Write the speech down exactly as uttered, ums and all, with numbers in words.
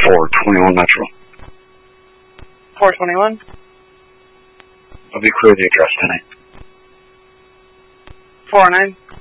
four twenty-one Metro. four twenty-one? I'll be clear the address tonight. four oh nine?